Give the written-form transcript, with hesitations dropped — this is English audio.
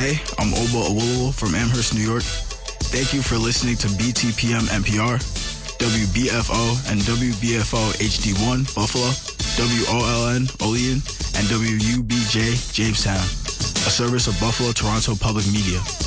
Hey, I'm Oba Awolowo from Amherst, New York. Thank you for listening to BTPM NPR, WBFO and WBFO HD1 Buffalo, WOLN Olean, and WUBJ Jamestown, a service of Buffalo Toronto Public Media.